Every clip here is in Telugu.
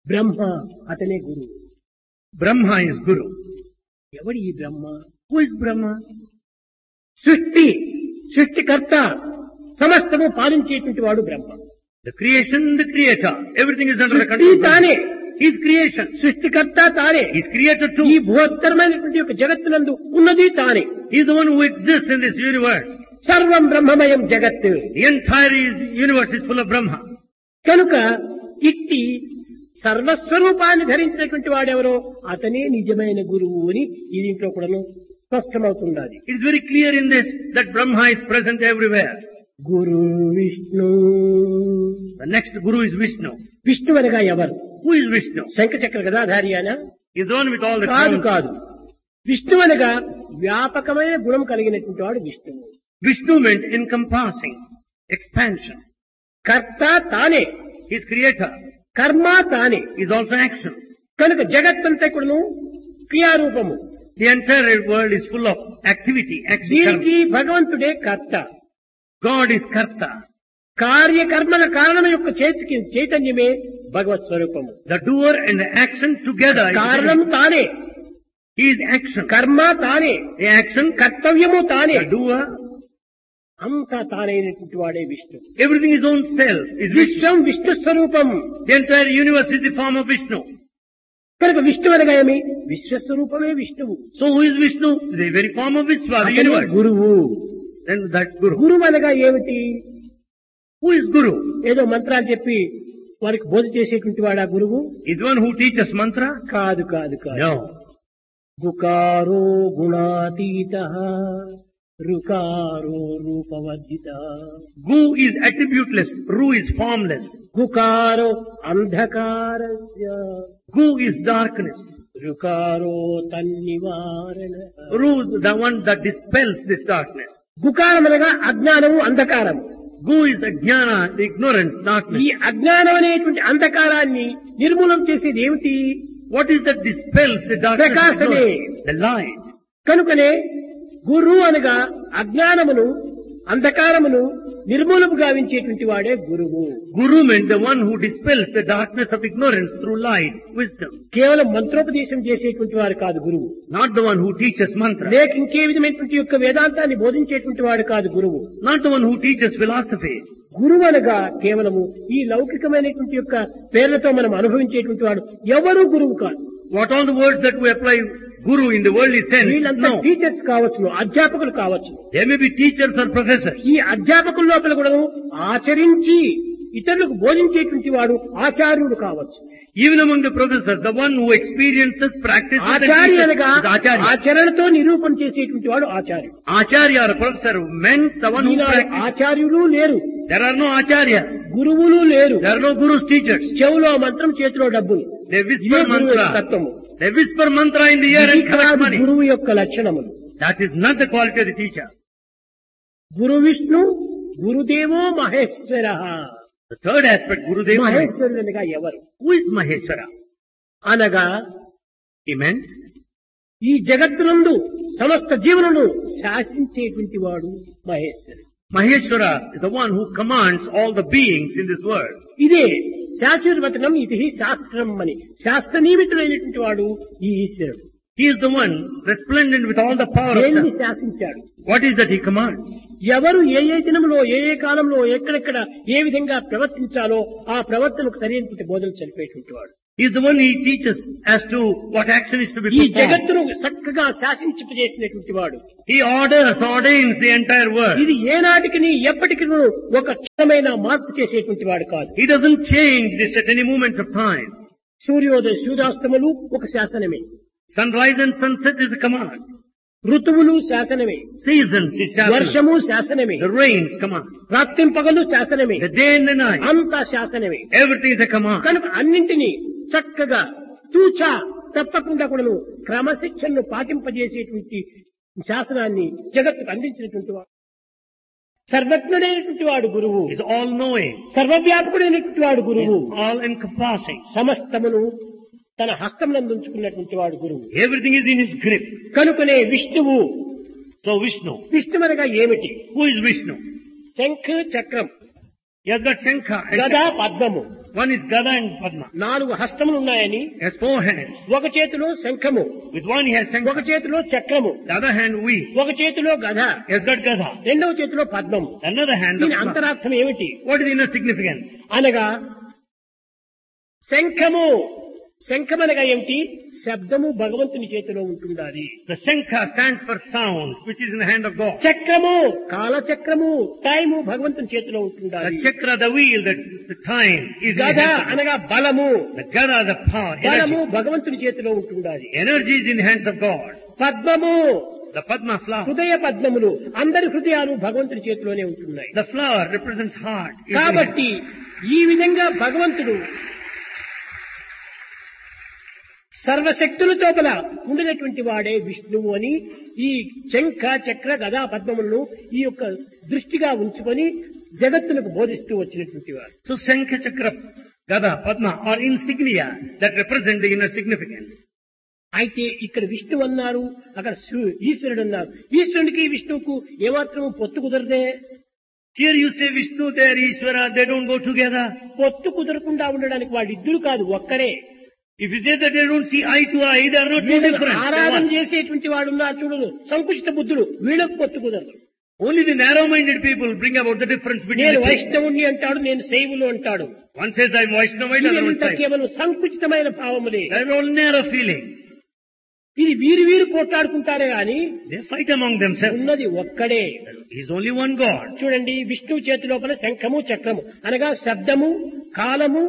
బ్రహ్మ అతనే గురువు. Brahma is Guru. ఎవడు ఈ బ్రహ్మ? Who is Brahma? సృష్టికర్త సమస్తము పాలించేటువంటి వాడు బ్రహ్మ. The creation, the creator. Everything is under the సృష్టి control of తానే, Brahma. His creation. సృష్టికర్త తానే, He's creator ఈ too. బృహత్తరమైనటువంటి యొక్క జగత్తునందు ఉన్నది తానే. He's the one who exists in this universe. సర్వం బ్రహ్మమయం జగత్. The entire universe is full of Brahma. కనుక ఇట్టి సర్వస్వరూపాన్ని ధరించినటువంటి వాడెవరో అతనే నిజమైన గురువు అని ఈ దీంట్లో కూడా స్పష్టమవుతున్నది. It's very clear in this that Brahma is present everywhere. Guru Vishnu. The next Guru is Vishnu. Vishnu అనగా ఎవరు? Who is Vishnu? శంఖచక్ర గదాధారి అనా? He's the one with all the కాదు crowns. కాదు. విష్ణు అనగా వ్యాపకమైన గుణం కలిగినటువంటి వాడు విష్ణువు. Vishnu meant encompassing, expansion. కర్త తానే, He's creator. కర్మ తానే. He's also action. కనుక జగత్తంతా కూడాను క్రియారూపము. The entire world is full of activity, action. దీనికి Karma. భగవంతుడే కర్త. God is Karta. కార్యకర్మల కారణం యొక్క చైతన్యమే భగవత్ స్వరూపము. The doer and the action together. కారణం తానే, He is action. కర్మ తానే, The action, కర్తవ్యము తానే, the doer, అంతా తానైనటువంటి వాడే Vishnu. everything is own self. Is Vishnu. విశ్వం విష్ణు స్వరూపం. The entire universe is the form of Vishnu. కనుక విష్ణు అనగా ఏమి? విశ్వస్వరూపమే విష్ణువు. So who is Vishnu? The very form of Vishwa, the అతనే universe. గురువు. Then that's Guru. గురువు అనగా ఏమిటి? Who is Guru? ఏదో మంత్రాలు చెప్పి వారికి బోధ చేసేటువంటి వాడా గురువు? Is the one who teaches mantra? కాదు కాదు కాదు. No. గుకారో గుణాతీత రుకారో రూపవర్జిత. Gu is attributeless. Ru is formless. గుకారో అంధకారస్య Gu is darkness. రుకారో తన్నివారణ. Ru, the one that dispels this darkness. గుకారం అనగా అజ్ఞానము, అంధకారము. Gu is ajnana, the ignorance, ఈ darkness. అజ్ఞానం అనేటువంటి అంధకారాన్ని నిర్మూలన చేసేది ఏమిటి? What is that dispels the darkness? ప్రకాశమే. The light. కనుకనే గురు అనగా అజ్ఞానమును, అంధకారమును నిర్మూలము గావించేటువంటి వాడే గురువు. Guru meant the one who dispels the darkness of ignorance through light, wisdom. కేవలం మంత్రోపదేశం చేసేటువంటి వాడు కాదు గురువు. Not the one who teaches mantra. లేక ఇంకే విధమైనటువంటి యొక్క వేదాంతాన్ని బోధించేటువంటి వాడు కాదు గురువు. Not the one who teaches philosophy. గురువు అనగా కేవలము ఈ లౌకికమైనటువంటి యొక్క పేర్లతో మనం అనుభవించేటువంటి వాడు ఎవరు గురువు కాదు. What all the words that we apply Guru in the worldly sense? వీళ్ళంతా No. టీచర్స్ కావచ్చు, అధ్యాపకులు కావచ్చు. They may be teachers or professors. ఈ అధ్యాపకుల లోపల కూడా ఆచరించి ఇతరులకు బోధించేటువంటి వాడు ఆచార్యుడు కావచ్చు. Even among the professors, the one who experiences, practices, and Acharya teaches అనగా is Acharya. ఆచరణతో నిరూపణ చేసేటువంటి వాడు ఆచార్యుడు. Acharya or professor meant the one who Eenadu practices. ఆచార్యులు లేరు, There are no acharyas. గురువులు లేరు. There are no gurus, teachers. చెవులో మంత్రం, చేతిలో డబ్బులు. They ఇదే whisper గురువు యొక్క mantra. తత్వము. They whisper mantra in the ear ఇది and collect కాదు money. గురువు యొక్క లక్షణములు. That is not the quality of the teacher. Guru Vishnu, గురుదేవో Maheshwara. The third aspect, Gurudeva. మహేశ్వరుడు అనగా ఎవరు? Who is Maheshwara? అనగా He meant ఈ జగత్తునందు సమస్త జీవులను శాసించేటువంటి వాడు మహేశ్వరుడు. Maheshwara is the one who commands all the beings in this world. ఇదే శాశ్వతవచనం, ఇది శాస్త్రం అని శాస్త్ర నియమితుడైనటువంటి వాడు ఈ ఈశ్వరుడు. He is the one resplendent with all the power of దేన్ని Shastra. శాసించాడు? What is that he commands? ఎవరు ఏ ఏ దినంలో, ఏ ఏ కాలంలో, ఎక్కడెక్కడ ఏ విధంగా ప్రవర్తించాలో ఆ ప్రవర్తనకు సరైనటువంటి బోధనలు చనిపోయేటువంటి వాడు. He is the one he teaches as to what action is to be ఈ performed. జగత్తును చక్కగా శాసించేసినటువంటి వాడు. He ordains the entire world. ఇది ఏనాటికి ఎప్పటికీ ఒక క్షణమైన మార్పు చేసేటువంటి వాడు కాదు. He doesn't change this at any moment of time. సూర్యోదయ సూర్యాస్తములు ఒక శాసనమే. Sunrise and sunset is a command. ఋతువులు శాసనమే. Seasons is Shastra. వర్షము శాసనమే. The rains command. రాత్రింపగలు శాసనమే. The day and the night. అంతా శాసనమే. Everything is a command. కనుక అన్నింటినీ చక్కగా తూచా తప్పకుండా కూడా క్రమశిక్షణను పాటింపజేసేటువంటి శాసనాన్ని జగత్తుకు అందించినటువంటి వాడు, సర్వజ్ఞుడైనటువంటి వాడు గురువు. He is all knowing. సర్వవ్యాపకుడైనటువంటి వాడు He గురువు. is all encompassing. సమస్తమును తన హస్తంలో ఉంచుకున్నటువంటి వాడు గురువు. Everything is in his grip. కనుకనే విష్ణువు. So Vishnu. విష్ణువనగా ఏమిటి? Who is Vishnu? శంఖ చక్రం, He has got Shankha and గదా పద్మము, One is Gada and Padma. 4 హస్తములు ఉన్నాయని, He has 4 hands. ఒక చేతిలో శంఖము, With one he has ఒక Shankha. చేతిలో చక్రము, The other hand wheel. ఒక చేతిలో గద, He has got Gada. రెండవ చేతిలో పద్మము. Another hand the దీని flower. అంతరార్థం ఏమిటి What is the inner significance? అనగా, శంఖము, శంఖమనగా ఏమిటి? శబ్దము భగవంతుని చేతిలో ఉంటుండాలి. The Shankha stands for sound, which is in the hand of God. చక్రము, కాలచక్రము, టైము భగవంతుని చేతిలో ఉంటుండాలి. The chakra, the wheel, the time is in the గద hands of God. అనగా బలము, The Gada, the power, బలము energy. భగవంతుని చేతిలో ఉంటుండాలి. Energy is in the hands of God. పద్మము, The Padma flower. హృదయ పద్మములు, అందరి హృదయాలు భగవంతుని చేతిలోనే ఉంటున్నాయి. The flower represents heart. Is in the కాబట్టి ఈ విధంగా భగవంతుడు సర్వశక్తులతో గల ఉండినటువంటి వాడే విష్ణువు అని ఈ శంఖ చక్ర గదా పద్మములను ఈ యొక్క దృష్టిగా ఉంచుకొని జగత్తులకు బోధిస్తూ వచ్చినటువంటి వాడు. So Shankha, Chakra, Gada, Padma are insignia that represent the inner significance. అయితే ఇక్కడ విష్ణు అన్నారు, అక్కడ ఈశ్వరుడు అన్నారు. ఈశ్వరునికి విష్ణువుకు ఏమాత్రం పొత్తు కుదరదే. Here you say Vishnu, there Ishvara, they don't go together. పొత్తు కుదరకుండా ఉండడానికి వాళ్ళిద్దరు కాదు, ఒక్కరే. If you say that they don't see eye to eye, they are not two different. They are ఆరాధన one. చేసేటువంటి వాడు ఉన్నారు చూడు, సంకుచిత బుద్ధుడు, వీళ్ళకు పొత్తు కుదరదు. Only the narrow-minded people bring about the difference between నేను the two. వైష్ణవుణ్ణి అంటాడు, నేను శైవులు అంటాడు. One says I'm Vaishnavite, other one ఇదంతా says. కేవలం సంకుచితమైన భావములే. They are all narrow feelings. ఇది వీరు పోట్లాడుకుంటారే గాని They fight among themselves. ఉన్నది ఒక్కడే. He is only one God. చూడండి, విష్ణువు చేతి లోపల శంఖము చక్రము అనగా శబ్దము, కాలము,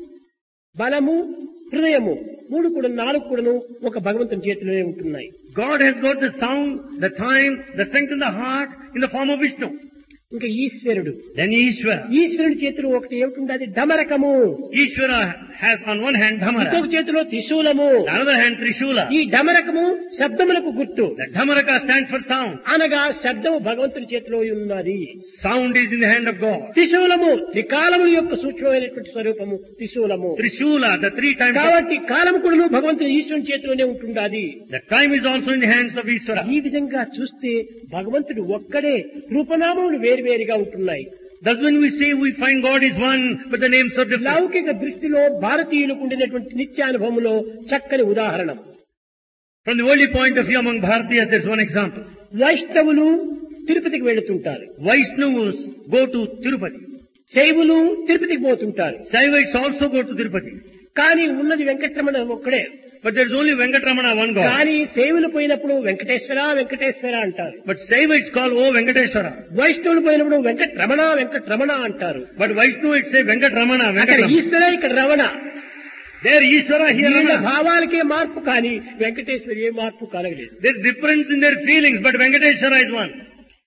బలము, హృదయము, 4 కూడాను ఒక భగవంతుని చేతిలోనే ఉంటున్నాయి. God has got the sound, the time, the strength in the heart in the form of Vishnu. ఇంకా ఈశ్వరుడు, Then Ishvara. ఈశ్వరుడి చేతిలో ఒకటి ఏమిటి? అది ఢమరకము. Ishvara has on one hand ఇంకొక Dhamara, చేతిలో త్రిశూలము. on the other hand Trishula. ఈ ఢమరకము శబ్దములకు గుర్తు. The Dhamaraka stands for sound. అనగా శబ్దము భగవంతుని చేతిలో ఉన్నది. Sound is in the hand of God. త్రిశూలము త్రికాలముల యొక్క సూక్ష్మమైనటువంటి స్వరూపము త్రిశూలము. Trishula, the 3 times. కాబట్టి కాలము కూడా భగవంతుని ఈశ్వరుని చేతిలోనే ఉంటుండాది. The time is also in the hands of Ishvara. ఈ విధంగా చూస్తే భగవంతుడు ఒక్కడే, రూపనామములు వేరువేరుగా ఉంటున్నాయి. Thus when we say we find God is one, but the names are different. లౌకిక దృష్టిలో భారతీయులకు ఉండినటువంటి నిత్యానుభవములో చక్కని ఉదాహరణ. From the worldly point of view among Bharatiyas, there's one example. వైష్ణవులు తిరుపతికి వెళుతుంటారు, Vaishnavas go to Tirupati. శైవులు తిరుపతికి పోతుంటారు. Saivites also go to Tirupati. కానీ ఉన్నది వెంకటరమణ ఒక్కడే. But there's only Venkatramana, one God. కానీ శైవులు పోయినప్పుడు వెంకటేశ్వర వెంకటేశ్వర అంటారు. But Saivites call, oh Venkateshwara. వైష్ణవులు పోయినప్పుడు వెంకటరమణ వెంకటరమణ అంటారు. But Vaishnavites say Venkatramana, అక్కడ Venkatramana. ఈశ్వర, ఇక్కడ రమణ. There Ishvara, here వీళ్ళ Ramana. భావాలకే మార్పు, కానీ వెంకటేశ్వర ఏ మార్పు కలగలేదు. There's difference in their feelings, but Venkateshwara is one.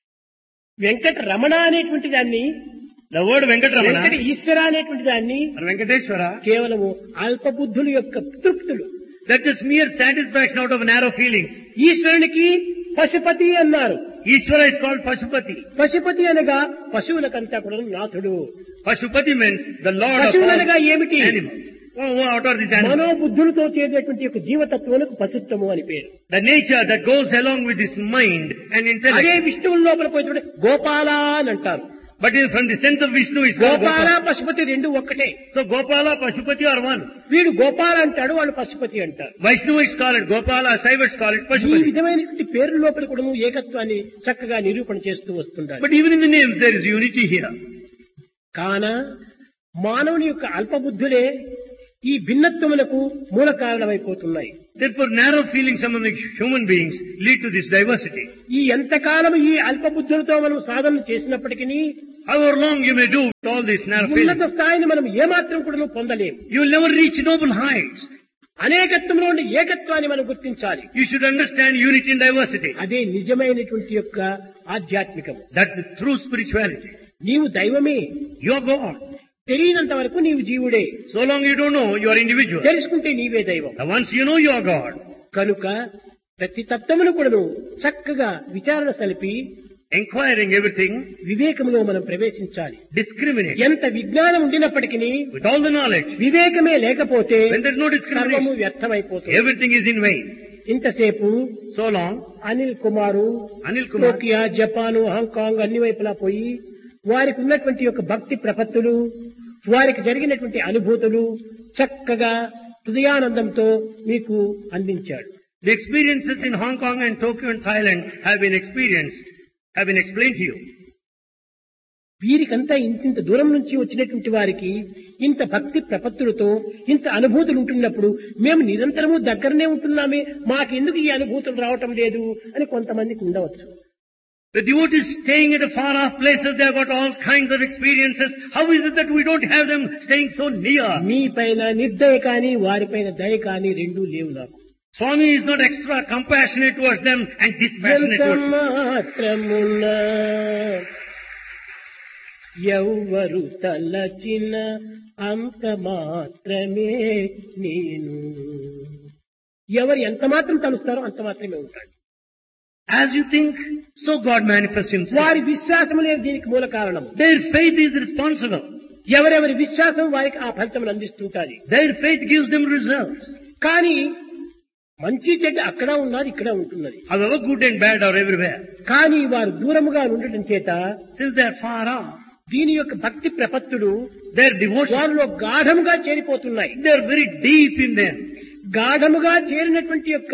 Venkata Ramana అనేటువంటి దాన్ని, The word వెంకట Venkatramana ఈశ్వర అనేటువంటి దాన్ని or Venkateshwara, కేవలము అల్పబుద్ధుల యొక్క తృప్తులు. that is mere satisfaction out of narrow feelings. ఈశ్వరునికి పశుపతి అన్నారు. Ishvara is called Pashupati. Pashupati అనగా పశువులకంతా కూడా నాథుడు. Pashupati means the Lord of పశువులు all అనగా ఏమిటి? animals. Oh, what are these animals? మనోబుద్ధులతో చేసేటువంటి యొక్క జీవతత్వమునకు పశుత్వము అని పేరు. The nature that goes along with his mind and అదే intellect. విష్ణువుల లోపల పోయినప్పుడు గోపాల అని అంటారు. But from the sense of Vishnu is called Gopala Gopala. Pashupati రెండు ఒక్కటే. So Gopala, Pashupati are one. వీడు గోపాల అంటాడు, వాళ్ళు పశుపతి అంటారు. Vaishnavites call it Gopala, Saivites call it ఈ Pashupati. విధమైనటువంటి పేర్ల లోపల కూడా ఏకత్వాన్ని చక్కగా నిరూపణ చేస్తూ వస్తుంటారు. But even in the names there is unity here. కాన మానవుని యొక్క అల్పబుద్ధులే ఈ భిన్నత్వములకు మూల కారణమైపోతున్నాయి. Therefore narrow feelings among the human beings lead to this diversity. ఈ ఎంతకాలం ఈ అల్పబుద్ధులతో మనం సాధన చేసినప్పటికీ However long you may do with all these narrow ఉన్నత feelings, స్థాయిని మనం ఏమాత్రం కూడా పొందలేము. you will never reach noble heights. అనేకత్వంలో ఉండే ఏకత్వాన్ని మనం గుర్తించాలి. You should understand unity and diversity. అదే నిజమైనటువంటి యొక్క ఆధ్యాత్మికము. That's the true spirituality. నీవు దైవమే, You are God. తెలియనంత వరకు నీవు జీవుడే, So long you don't know, you are individual. తెలుసుకుంటే నీవే దైవం. Once you know you are God, కనుక ప్రతి తత్వమును కూడాను చక్కగా విచారణ సలిపి inquiring everything, వివేకములో మనం ప్రవేశించాలి. discriminate. ఎంత విజ్ఞానం ఉండినప్పటికీ With all the knowledge, వివేకమే లేకపోతే when there is no సర్వము discrimination, వ్యర్థమైపోతుంది. everything is in vain. ఇంతసేపు So long, అనిల్ కుమారు Anil Kumar, Tokyo, Japan, Hong Kong అన్ని వైపులా పోయి వారికి ఉన్నటువంటి యొక్క భక్తి ప్రపత్తులు, వారికి జరిగినటువంటి అనుభూతులు చక్కగా హృదయానందంతో మీకు అందించాడు. The experiences in Hong Kong and Tokyo and Thailand have been explained to you. వీరికంతా ఇంత దూరం నుంచి వచ్చినటువంటి వారికి ఇంత భక్తి ప్రపత్తులతో ఇంత అనుభూతులు ఉంటున్నప్పుడు మేము నిరంతరము దగ్గరనే ఉంటున్నామే, మాకెందుకు ఈ అనుభూతులు రావటం లేదు అని కొంతమందికి ఉండవచ్చు. The devotees staying at far off places, they have got all kinds of experiences. How is it that we don't have them staying so near? మీ పైన నిర్దయ కానీ వారిపైన దయ కానీ రెండూ లేవు నాకు. Swami is not extra compassionate towards them and dispassionate towards them. మాత్రమున ఎవ్వరు తలచిన అంత మాత్రమే నేను. ఎవరు ఎంత మాత్రం తలుస్తారో అంత మాత్రమే ఉంటాడు. As you think, so God manifests himself. వారి విశ్వాసములే దీనికి మూల కారణం. Their faith is responsible. ఎవరెవరి విశ్వాసం వారికి ఆ ఫలితం అందిస్తుంటాది. Their faith gives them results. కానీ మంచి చెడ్డ అక్కడ ఉన్నది ఇక్కడ ఉంటున్నది. However, good and bad are everywhere. కానీ వారు దూరముగా ఉండటం చేత Since they are far off, దీని యొక్క భక్తి ప్రపత్తులు their devotion, వారిలో గాఢముగా చేరిపోతున్నాయి. they are very deep in them. గాఢముగా చేరినటువంటి యొక్క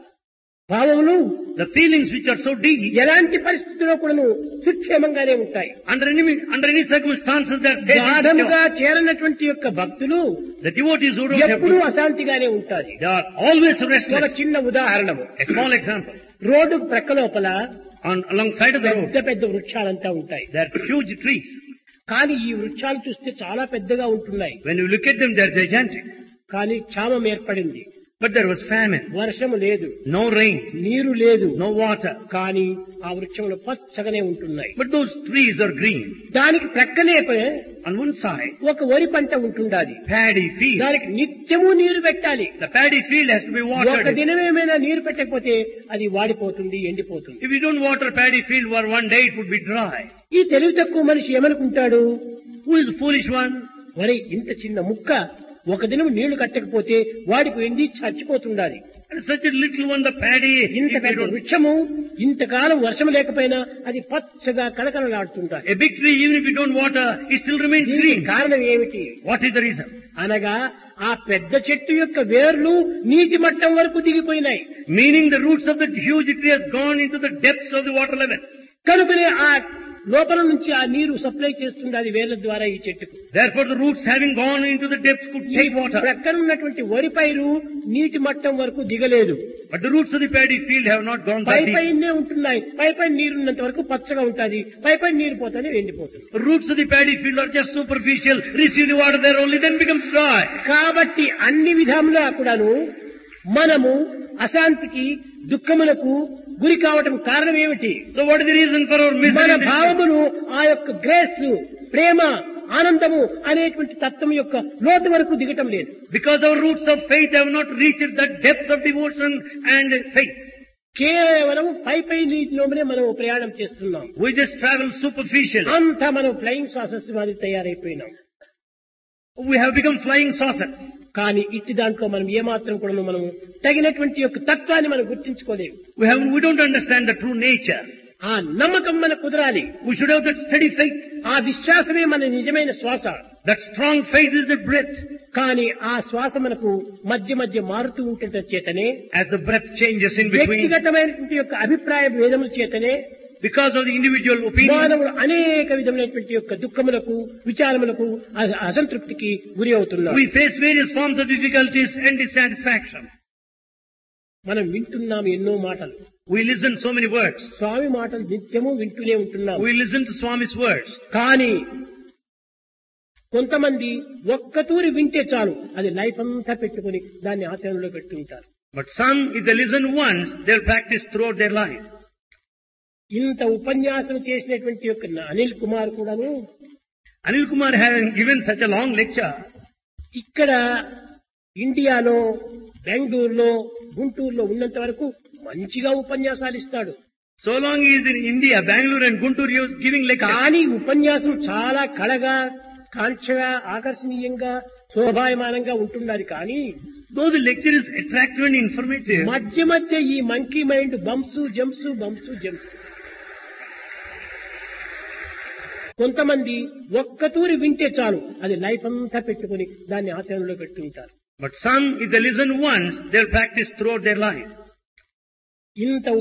భావములు The feelings which are so deep, ఎలాంటి పరిస్థితుల్లో కూడాను సుక్షేమంగానే ఉంటాయి. under any circumstances, they are safe and గాఢముగా secure. చేరినటువంటి యొక్క భక్తులు The devotees who don't have ఎప్పుడూ good, అశాంతిగానే ఉంటారు. they are always ఒక restless. చిన్న ఉదాహరణము, A small example. రోడ్డు ప్రక్క లోపల Alongside of the road, పెద్ద పెద్ద వృక్షాలంతా ఉంటాయి. there are huge trees. కానీ ఈ వృక్షాలు చూస్తే చాలా పెద్దగా ఉంటున్నాయి. When you look at them, they are gigantic. కానీ క్షామం ఏర్పడింది. But there was famine, వర్షము లేదు, no rain, నీరు లేదు, no water. కానీ ఆ వృక్షములు పచ్చగానే ఉంటున్నాయి. But those trees are green. దానికి ప్రక్కనే On one side, ఒక వరి పంట ఉంటుండాది. paddy field. దానికి నిత్యము నీరు పెట్టాలి. The paddy field has to be ఒక watered. దినమేమైనా నీరు పెట్టకపోతే అది వాడిపోతుంది, ఎండిపోతుంది. If you don't water paddy field for one day, it would be dry. ఈ తెలివి తక్కువ మనిషి ఏమనుకుంటాడు, Who is the foolish one? వరి ఇంత చిన్న ముక్క ఒక దినం నీళ్లు కట్టకపోతే వాడికి ఎండి చచ్చిపోతుండాలి. And such a little one, the paddy, ఇంత if you పెద్ద don't, వృక్షము ఇంతకాలం వర్షం లేకపోయినా అది పచ్చగా కళకళలాడుతుంటాలి. a big tree, even if you don't water, it still remains దీనికి green. కారణం ఏమిటి What is the reason? అనగా ఆ పెద్ద చెట్టు యొక్క వేర్లు నీటి మట్టం వరకు దిగిపోయినాయి. Meaning the roots of the huge tree has gone into the depths of the water level. కనుకనే ఆ లోపల నుంచి ఆ నీరు సప్లై చేస్తుంది అది వేర్ల ద్వారా ఈ చెట్టుకు. Therefore the roots having gone into the depths could ఈ take water. ప్రక్కన ఉన్నటువంటి వరి పైరు నీటి మట్టం వరకు దిగలేదు. But the roots of the paddy field have not gone pi that deep. పైనే ఉంటున్నాయి. పై పైన నీరు ఉన్నంత వరకు పచ్చగా ఉంటుంది, పై పైన నీరు పోతానే ఎండిపోతుంది. The roots of the paddy field are just superficial, receive the water there only, then becomes dry. కాబట్టి అన్ని విధములా కూడాను మనము అశాంతికి దుఃఖములకు గురి కావటం కారణం ఏమిటి? So what is the reason for our మన misery? భావమును ఆ యొక్క గ్రేస్, ప్రేమ, ఆనందము అనేటువంటి తత్వం యొక్క లోతు వరకు దిగటం లేదు. Because our roots of faith have not reached the depths of devotion and faith. కేవలం పై పై నీటిలోనే మనం ప్రయాణం చేస్తున్నాం. We just travel superficially. అంతా మనం ఫ్లయింగ్ సాసెస్ మాది తయారైపోయినాం. We have become flying saucers. కానీ ఇట్టి దాంట్లో మనం ఏమాత్రం కూడా మనం తగినటువంటి యొక్క తత్వాన్ని మనం గుర్తించుకోలేము. We don't understand the true nature. ఆ నమ్మకం మనకు కుదరాలి. We should have that steady faith. ఆ విశ్వాసమే మన నిజమైన శ్వాస. That strong faith is the breath. కానీ ఆ శ్వాస మనకు మధ్య మధ్య మారుతూ ఉంటుంట చేతనే, As the breath changes in between, వ్యక్తిగతమైనటువంటి యొక్క అభిప్రాయ భేదముల చేతనే because of the individual opinion, మానవుడు అనేక విధమైనటువంటి యొక్క దుఃఖములకు, విచారములకు, అసంతృప్తికి గురి అవుతున్నాడు. we face various forms of difficulties and dissatisfaction. మనం వింటున్నాం ఎన్నో మాటలు. We listen so many words. స్వామి మాటలు నిత్యము వింటూనే ఉంటున్నాం. We listen to Swami's words. కానీ కొంతమంది ఒక్కతూరి వింటే చాలు, అది లైఫ్ అంతా పెట్టుకుని దాన్ని ఆచరణలో పెడుతుంటారు. But some, if they listen once, they'll practice throughout their life. ఇంత ఉపన్యాసం చేసినటువంటి యొక్క అనిల్ కుమార్ కూడాను Anil Kumar having given such a long lecture, ఇక్కడ ఇండియాలో, బెంగళూరులో, గుంటూరులో ఉన్నంత వరకు మంచిగా ఉపన్యాసాలు ఇస్తాడు. so long he is in India, Bangalore and Guntur, he was giving lecture. కానీ ఉపన్యాసం చాలా కళగా, కాంక్షగా, ఆకర్షణీయంగా, శోభాయమానంగా ఉంటున్నది. కానీ Though the lecture is attractive and informative, మధ్య మధ్య ఈ మంకీ మైండ్ బంప్స్ జంప్స్. కొంతమంది ఒక్కతూరి వింటే చాలు అది లైఫ్ అంతా పెట్టుకుని దాన్ని ఆచరణలో పెడుతుంటారు. But some, if they listen once, they'll practice throughout their life. ఇంత